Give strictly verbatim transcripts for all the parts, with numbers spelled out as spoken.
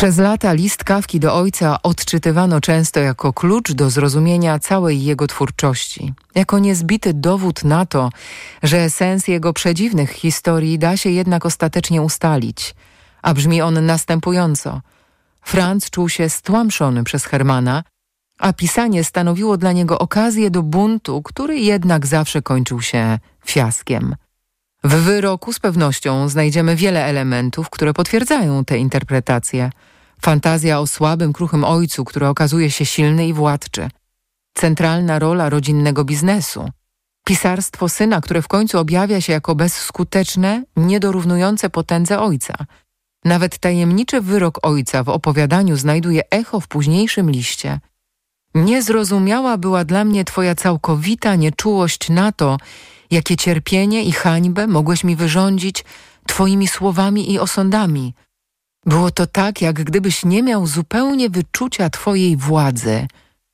Przez lata list Kafki do ojca odczytywano często jako klucz do zrozumienia całej jego twórczości, jako niezbity dowód na to, że sens jego przedziwnych historii da się jednak ostatecznie ustalić, a brzmi on następująco. Franz czuł się stłamszony przez Hermana, a pisanie stanowiło dla niego okazję do buntu, który jednak zawsze kończył się fiaskiem. W wyroku z pewnością znajdziemy wiele elementów, które potwierdzają tę interpretację. Fantazja o słabym, kruchym ojcu, który okazuje się silny i władczy. Centralna rola rodzinnego biznesu. Pisarstwo syna, które w końcu objawia się jako bezskuteczne, niedorównujące potędze ojca. Nawet tajemniczy wyrok ojca w opowiadaniu znajduje echo w późniejszym liście. Niezrozumiała była dla mnie twoja całkowita nieczułość na to, jakie cierpienie i hańbę mogłeś mi wyrządzić twoimi słowami i osądami. Było to tak, jak gdybyś nie miał zupełnie wyczucia twojej władzy.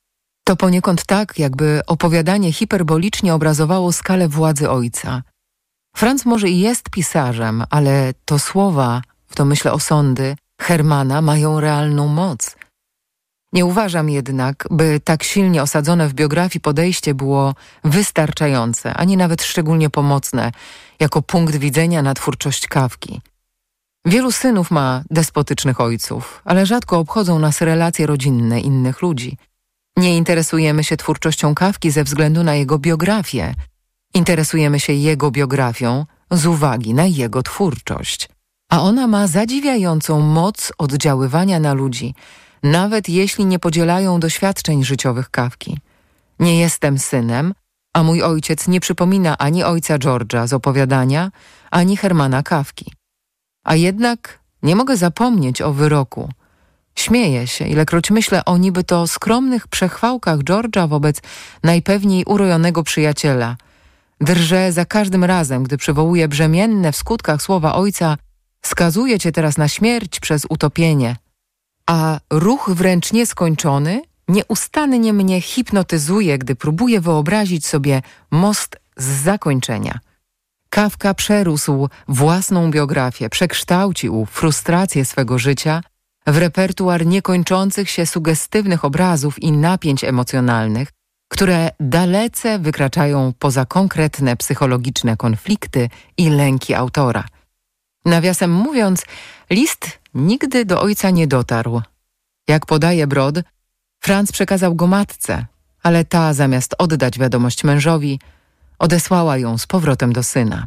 To poniekąd tak, jakby opowiadanie hiperbolicznie obrazowało skalę władzy ojca. Franz może i jest pisarzem, ale to słowa, w domyśle osądy, Hermana mają realną moc. Nie uważam jednak, by tak silnie osadzone w biografii podejście było wystarczające, ani nawet szczególnie pomocne, jako punkt widzenia na twórczość Kafki. Wielu synów ma despotycznych ojców, ale rzadko obchodzą nas relacje rodzinne innych ludzi. Nie interesujemy się twórczością Kafki ze względu na jego biografię. Interesujemy się jego biografią z uwagi na jego twórczość. A ona ma zadziwiającą moc oddziaływania na ludzi, nawet jeśli nie podzielają doświadczeń życiowych Kafki. Nie jestem synem, a mój ojciec nie przypomina ani ojca George'a z opowiadania, ani Hermana Kafki. A jednak nie mogę zapomnieć o wyroku. Śmieję się, ilekroć myślę o niby to skromnych przechwałkach George'a wobec najpewniej urojonego przyjaciela. Drżę za każdym razem, gdy przywołuję brzemienne w skutkach słowa ojca: skazuje cię teraz na śmierć przez utopienie. A ruch wręcz nieskończony nieustannie mnie hipnotyzuje, gdy próbuję wyobrazić sobie most z zakończenia. Kafka przerósł własną biografię, przekształcił frustrację swego życia w repertuar niekończących się sugestywnych obrazów i napięć emocjonalnych, które dalece wykraczają poza konkretne psychologiczne konflikty i lęki autora. Nawiasem mówiąc, list nigdy do ojca nie dotarł. Jak podaje Brod, Franz przekazał go matce, ale ta zamiast oddać wiadomość mężowi, odesłała ją z powrotem do syna.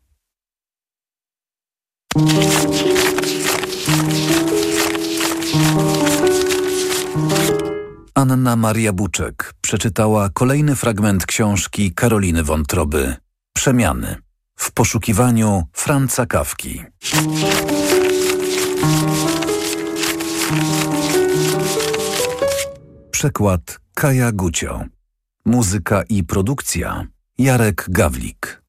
Anna Maria Buczek przeczytała kolejny fragment książki Karoliny Wątroby Przemiany w poszukiwaniu Franza Kafki. Przekład Kaja Gucio. Muzyka i produkcja Jarek Gawlik.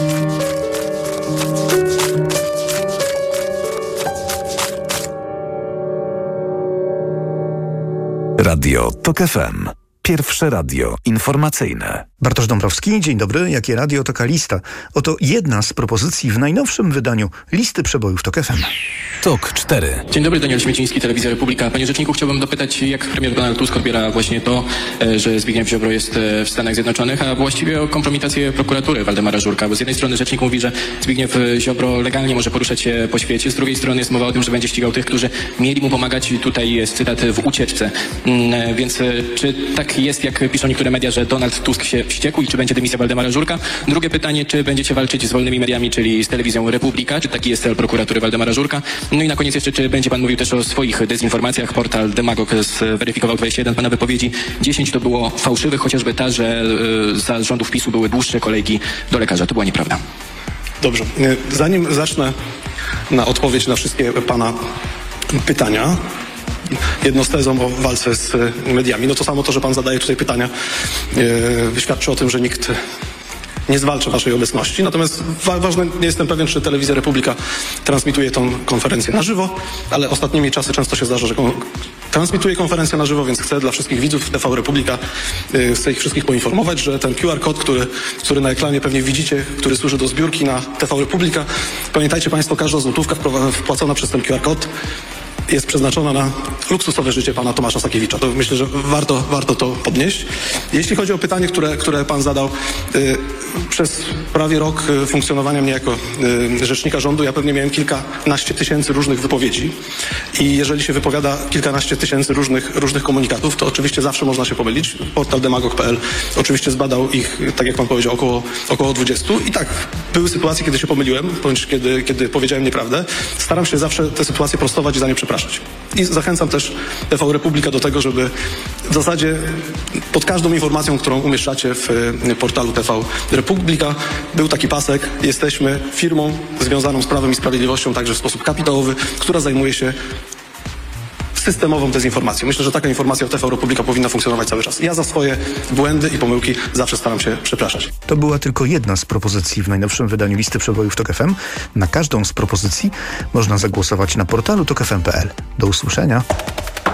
Radio Tok F M. Pierwsze radio informacyjne. Bartosz Dąbrowski, dzień dobry. Jakie radio, taka lista. Oto jedna z propozycji w najnowszym wydaniu listy przebojów Tok F M. Tok cztery. Dzień dobry, Daniel Śmieciński, Telewizja Republika. Panie rzeczniku, chciałbym dopytać, jak premier Donald Tusk odbiera właśnie to, że Zbigniew Ziobro jest w Stanach Zjednoczonych, a właściwie o kompromitację prokuratury Waldemara Żurka. Bo z jednej strony rzecznik mówi, że Zbigniew Ziobro legalnie może poruszać się po świecie, z drugiej strony jest mowa o tym, że będzie ścigał tych, którzy mieli mu pomagać. Tutaj jest cytat: w ucieczce. Więc czy tak jest, jak piszą niektóre media, że Donald Tusk się wściekł i czy będzie dymisja Waldemara Żurka? Drugie pytanie, czy będziecie walczyć z wolnymi mediami, czyli z Telewizją Republika? Czy taki jest cel prokuratury Waldemara Żurka? No i na koniec jeszcze, czy będzie pan mówił też o swoich dezinformacjach? Portal Demagog zweryfikował dwadzieścia jeden pana wypowiedzi. dziesięć to było fałszywych, chociażby ta, że y, za rządów PiSu były dłuższe kolejki do lekarza. To była nieprawda. Dobrze. Zanim zacznę na odpowiedź na wszystkie pana pytania, jedno z tezą o walce z mediami. No to samo to, że pan zadaje tutaj pytania, yy, świadczy o tym, że nikt nie zwalcza waszej obecności. Natomiast wa- ważne, nie jestem pewien, czy Telewizja Republika transmituje tą konferencję na żywo, ale ostatnimi czasy często się zdarza, że kon- transmituje konferencję na żywo, więc chcę dla wszystkich widzów T V Republika, yy, chcę ich wszystkich poinformować, że ten Q R kod, który, który na ekranie pewnie widzicie, który służy do zbiórki na T V Republika, pamiętajcie państwo, każda złotówka wpłacona przez ten Q R kod jest przeznaczona na luksusowe życie pana Tomasza Sakiewicza. To myślę, że warto, warto to podnieść. Jeśli chodzi o pytanie, które, które pan zadał, y, przez prawie rok funkcjonowania mnie jako y, rzecznika rządu, ja pewnie miałem kilkanaście tysięcy różnych wypowiedzi i jeżeli się wypowiada kilkanaście tysięcy różnych, różnych komunikatów, to oczywiście zawsze można się pomylić. Portal demagog kropka p l oczywiście zbadał ich, tak jak pan powiedział, około, około dwudziestu i tak, były sytuacje, kiedy się pomyliłem, bądź kiedy, kiedy powiedziałem nieprawdę. Staram się zawsze te sytuacje prostować i za nie przepraszać. I zachęcam też T V Republika do tego, żeby w zasadzie pod każdą informacją, którą umieszczacie w portalu T V Republika, był taki pasek. Jesteśmy firmą związaną z Prawem i Sprawiedliwością, także w sposób kapitałowy, która zajmuje się systemową dezinformacją. Myślę, że taka informacja w T V Republika powinna funkcjonować cały czas. Ja za swoje błędy i pomyłki zawsze staram się przepraszać. To była tylko jedna z propozycji w najnowszym wydaniu listy przebojów Tok F M. Na każdą z propozycji można zagłosować na portalu tok f m kropka p l. Do usłyszenia.